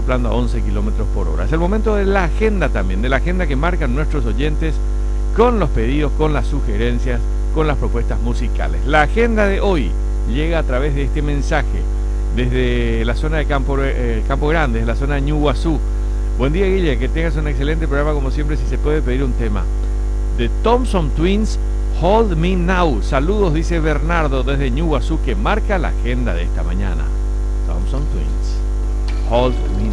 soplando a 11 kilómetros por hora. Es el momento de la agenda también, de la agenda que marcan nuestros oyentes con los pedidos, con las sugerencias, con las propuestas musicales. La agenda de hoy llega a través de este mensaje desde la zona de Campo Grande, desde la zona de Ñuguazú. Buen día, Guille, que tengas un excelente programa como siempre. Si se puede pedir un tema de Thompson Twins, Hold Me Now. Saludos, dice Bernardo desde Ñuguazú, que marca la agenda de esta mañana. Thompson Twins, Hold Me